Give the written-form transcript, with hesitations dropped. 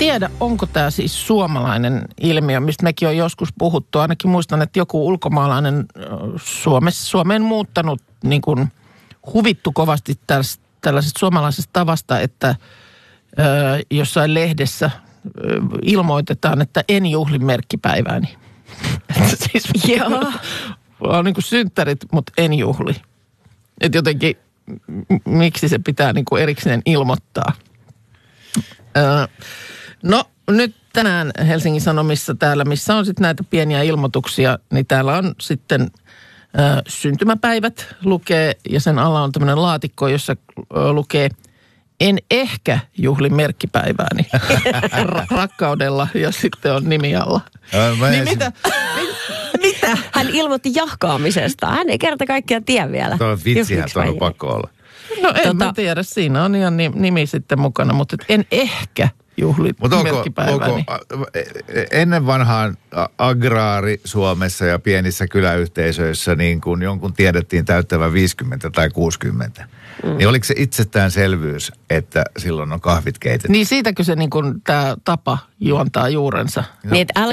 tiedä, onko tämä siis suomalainen ilmiö, mistä mekin on joskus puhuttu. Ainakin muistan, että joku ulkomaalainen Suomeen muuttanut niin kuin huvittu kovasti tällaisesta suomalaisesta tavasta, että jossain lehdessä ilmoitetaan, että en juhli merkkipäivääni. Siis on niin kuin synttärit, mutta en juhli. Että jotenkin, miksi se pitää niin kuin erikseen ilmoittaa. No nyt tänään Helsingin Sanomissa täällä, missä on sitten näitä pieniä ilmoituksia, niin täällä on sitten syntymäpäivät lukee ja sen alla on tämmöinen laatikko, jossa lukee en ehkä juhli merkkipäivääni rakkaudella ja sitten on nimi alla. Niin mitä? Hän ilmoitti jahkaamisesta. Hän ei kerta kaikkiaan tiedä vielä. Tuo vitsihän tuo on pakko olla. No en mä tiedä, siinä on ihan nimi sitten mukana, mutta en ehkä juhli merkkipäivääni. Ennen vanhaan agraari Suomessa ja pienissä kyläyhteisöissä niin kun jonkun tiedettiin täyttävän 50 tai 60, niin oliko se itsestäänselvyys, että silloin on kahvit keitetty? Niin siitäkö se niin kun tämä tapa juontaa juurensa? No. Niin,